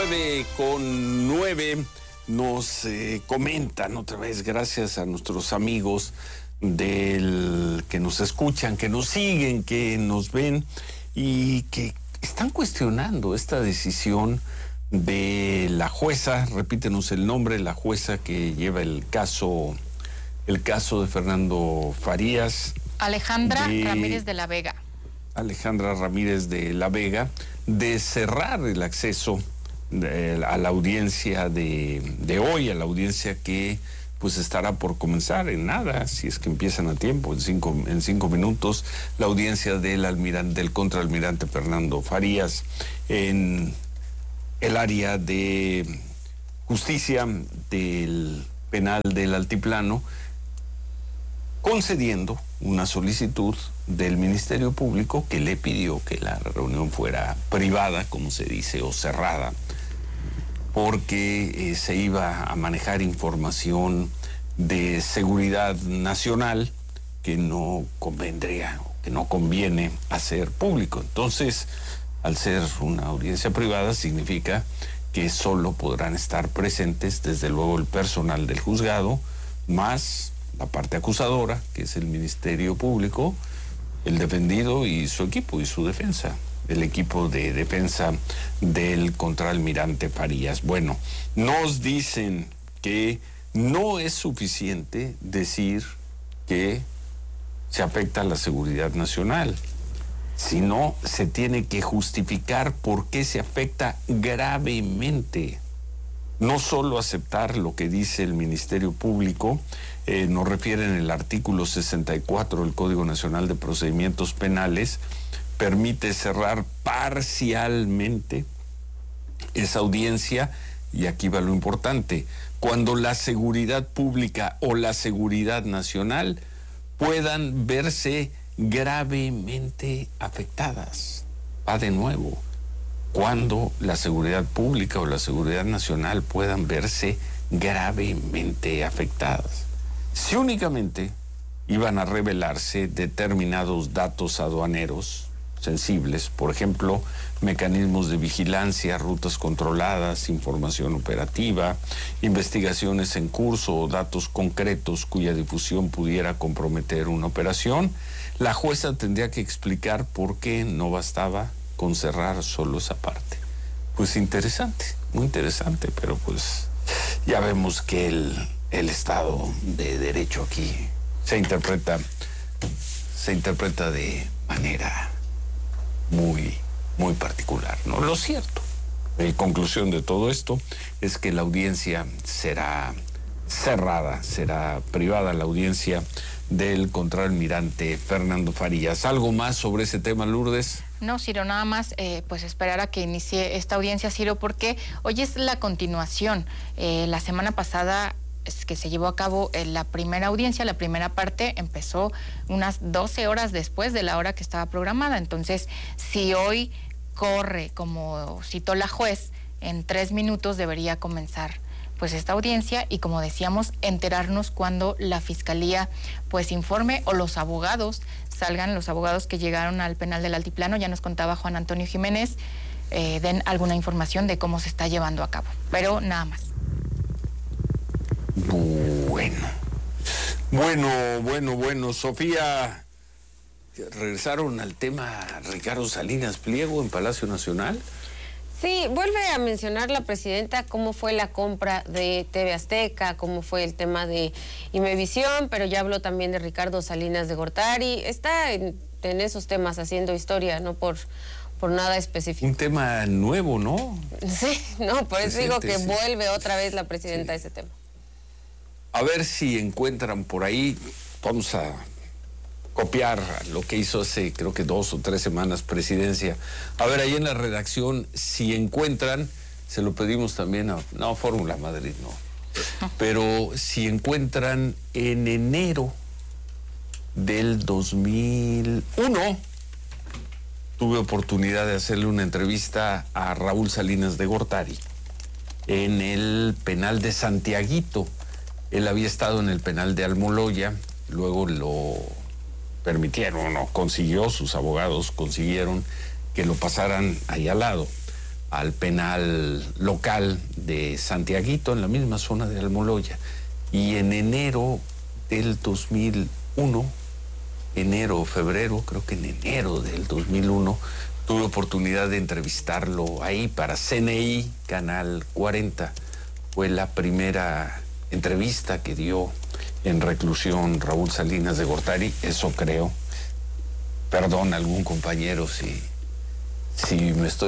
9:09 nos comentan otra vez, gracias a nuestros amigos que nos escuchan, que nos siguen, que nos ven y que están cuestionando esta decisión de la jueza, repítenos el nombre, la jueza que lleva el caso de Fernando Farías. Alejandra Ramírez de la Vega. Alejandra Ramírez de la Vega, de cerrar el acceso a la audiencia de hoy, a la audiencia que pues estará por comenzar en nada, si es que empiezan a tiempo, en cinco minutos, la audiencia del contraalmirante Fernando Farías en el área de justicia del penal del Altiplano, concediendo una solicitud del Ministerio Público que le pidió que la reunión fuera privada, como se dice, o cerrada, porque se iba a manejar información de seguridad nacional que no convendría, que no conviene hacer público. Entonces, al ser una audiencia privada, significa que solo podrán estar presentes, desde luego, el personal del juzgado, más la parte acusadora, que es el Ministerio Público, el defendido y su equipo y su defensa, el equipo de defensa del contraalmirante Farías. Bueno, nos dicen que no es suficiente decir que se afecta a la seguridad nacional, sino se tiene que justificar por qué se afecta gravemente. No solo aceptar lo que dice el Ministerio Público, nos refiere en el artículo 64 del Código Nacional de Procedimientos Penales, permite cerrar parcialmente esa audiencia, y aquí va lo importante, cuando la seguridad pública o la seguridad nacional puedan verse gravemente afectadas. Va de nuevo. Cuando la seguridad pública o la seguridad nacional puedan verse gravemente afectadas. Si únicamente iban a revelarse determinados datos aduaneros sensibles, por ejemplo, mecanismos de vigilancia, rutas controladas, información operativa, investigaciones en curso o datos concretos cuya difusión pudiera comprometer una operación, la jueza tendría que explicar por qué no bastaba con cerrar solo esa parte. Pues interesante, muy interesante, pero pues ya vemos que el Estado de Derecho aquí se interpreta de manera muy, muy particular, ¿no? Lo cierto, conclusión de todo esto, es que la audiencia será cerrada, será privada la audiencia del contraalmirante Fernando Farías. ¿Algo más sobre ese tema, Lourdes? No, Ciro, nada más pues esperar a que inicie esta audiencia, Ciro, porque hoy es la continuación. La semana pasada que se llevó a cabo la primera audiencia, la primera parte empezó unas 12 horas después de la hora que estaba programada. Entonces, si hoy corre, como citó la juez, en 3 minutos debería comenzar pues esta audiencia y, como decíamos, enterarnos cuando la fiscalía pues informe o los abogados salgan, los abogados que llegaron al penal del Altiplano, ya nos contaba Juan Antonio Jiménez, den alguna información de cómo se está llevando a cabo, pero nada más. Bueno, Sofía, regresaron al tema Ricardo Salinas Pliego en Palacio Nacional. Sí, vuelve a mencionar la presidenta cómo fue la compra de TV Azteca, cómo fue el tema de Imevisión, pero ya habló también de Ricardo Salinas de Gortari. Está en esos temas haciendo historia, no por nada específico. Un tema nuevo, ¿no? Sí, no, por eso digo que vuelve otra vez la presidenta a ese tema. A ver si encuentran por ahí, vamos a copiar lo que hizo hace creo que 2 o 3 semanas Presidencia. A ver, ahí en la redacción, si encuentran, se lo pedimos también a Fórmula Madrid, no. Pero si encuentran en enero del 2001, tuve oportunidad de hacerle una entrevista a Raúl Salinas de Gortari en el penal de Santiaguito. Él había estado en el penal de Almoloya, luego lo permitieron, sus abogados consiguieron que lo pasaran ahí al lado. al penal local de Santiaguito, en la misma zona de Almoloya. Y en enero del 2001, enero o febrero, creo que en enero del 2001, tuve oportunidad de entrevistarlo ahí para CNI, Canal 40. Fue la primera entrevista que dio en reclusión Raúl Salinas de Gortari, eso creo. Perdón, algún compañero si me estoy